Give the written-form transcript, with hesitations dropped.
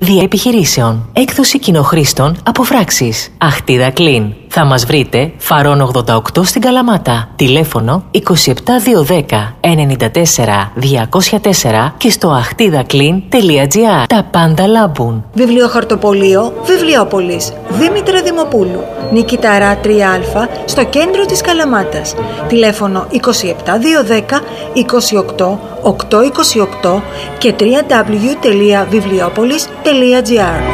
Δια επιχειρήσεων. Έκδοση κοινοχρήστων από Φράξεις. Αχτίδα Κλίν. Θα μας βρείτε Φαρών 88 στην Καλαμάτα. Τηλέφωνο 27210 94 204 και στο αχτίδακλίν.gr. Τα πάντα λάμπουν. Βιβλιοχαρτοπωλείο Βιβλιόπολης. Δήμητρα Δημοπούλου. Νικηταρά 3α στο κέντρο της Καλαμάτας. Τηλέφωνο 27210 28 828 και www.βιβλιόπολης.gr.